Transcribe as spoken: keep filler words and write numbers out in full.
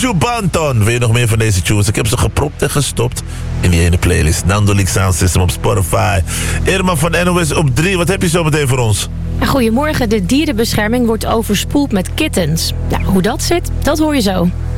Buju Banton. Wil je nog meer van deze tunes? Ik heb ze gepropt en gestopt in die ene playlist. Nando Sound System op Spotify. Irma van N O S op drie. Wat heb je zo meteen voor ons? Goedemorgen, de dierenbescherming wordt overspoeld met kittens. Nou, hoe dat zit, dat hoor je zo.